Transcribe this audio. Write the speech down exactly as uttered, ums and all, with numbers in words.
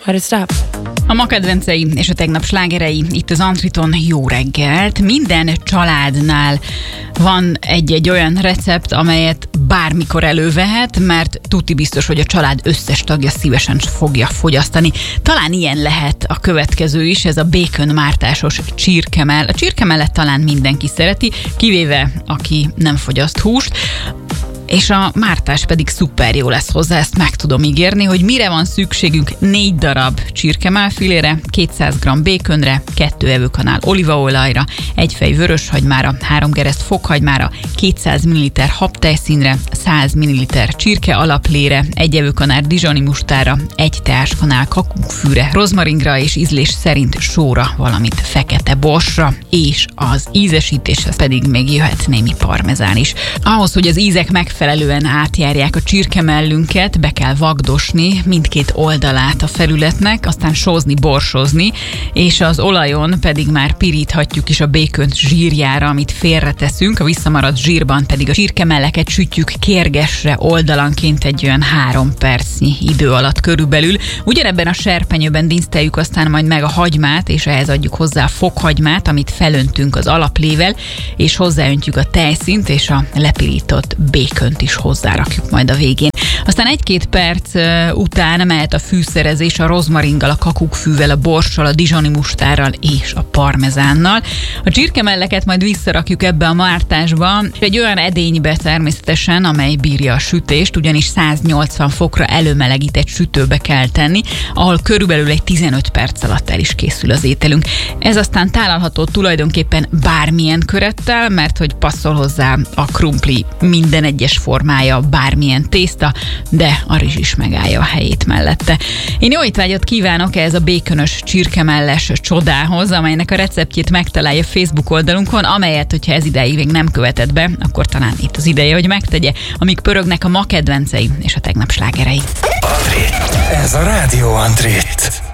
Why did it stop? A ma kedvencei és a tegnap slágerei itt az Antriton. Jó reggelt! Minden családnál van egy-egy olyan recept, amelyet bármikor elővehet, mert tuti biztos, hogy a család összes tagja szívesen fogja fogyasztani. Talán ilyen lehet a következő is, ez a bacon mártásos csirkemell. A csirkemellet talán mindenki szereti, kivéve aki nem fogyaszt húst, és a mártás pedig szuper jó lesz hozzá, ezt meg tudom ígérni, hogy mire van szükségünk: négy darab csirkemellfilére, kétszáz gramm békönre, kettő evőkanál olívaolajra, egy fej vöröshagymára, három gereszt fokhagymára, kétszáz milliliter habtejszínre, száz milliliter csirke alaplére, egy evőkanál dizsoni mustára, egy teáskanál kakukkfűre, rozmaringra és ízlés szerint sóra, valamint fekete borsra, és az ízesítéshez pedig még jöhet némi parmezán is. Ahhoz, hogy az ízek megfelelően átjárják a csirkemellünket, be kell vagdosni mindkét oldalát a felületnek, aztán sózni, borsozni, és az olajon pedig már piríthatjuk is a békön zsírjára, amit félreteszünk, a visszamaradt zsírban pedig a csirkemelleket sütjük kérgesre oldalanként egy olyan három percnyi idő alatt körülbelül. Ugyanebben a serpenyőben dinszteljük aztán majd meg a hagymát, és ehhez adjuk hozzá a fokhagymát, amit felöntünk az alaplével, és hozzáöntjük a tejszínt, és a lepirított békönt is hozzárakjuk majd a végén. Aztán egy-két perc után mehet a fűszerezés a rozmaringgal, a kakukkfűvel, a borssal, a dizsoni mustárral és a parmezánnal. A csirkemelleket majd visszarakjuk ebbe a mártásba, egy olyan edénybe természetesen, amely bírja a sütést, ugyanis száznyolcvan fokra előmelegített sütőbe kell tenni, ahol körülbelül egy tizenöt perc alatt el is készül az ételünk. Ez aztán tálalható tulajdonképpen bármilyen körettel, mert hogy passzol hozzá a krumpli minden egyes formája, bármilyen tészta, de a rizs is megállja a helyét mellette. Én jó étvágyat kívánok ehhez a békönös csirkemelles csodához, amelynek a receptjét megtalálja Facebook oldalunkon, amelyet, hogyha ez ideig még nem követett be, akkor talán itt az ideje, hogy megtegye, amíg pörögnek a ma kedvencei és a tegnap slágerei. André, ez a Rádió André.